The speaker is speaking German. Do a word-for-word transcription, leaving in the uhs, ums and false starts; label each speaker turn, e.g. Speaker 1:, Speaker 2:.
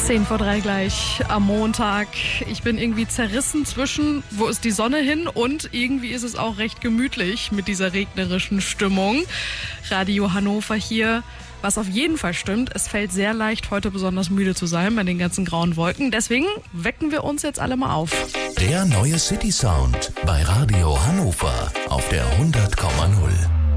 Speaker 1: zehn vor drei gleich am Montag. Ich bin irgendwie zerrissen zwischen, wo ist die Sonne hin, und irgendwie ist es auch recht gemütlich mit dieser regnerischen Stimmung. Radio Hannover hier. Was auf jeden Fall stimmt, es fällt sehr leicht, heute besonders müde zu sein bei den ganzen grauen Wolken. Deswegen wecken wir uns jetzt alle mal auf.
Speaker 2: Der neue City Sound bei Radio Hannover auf der hundert Komma null.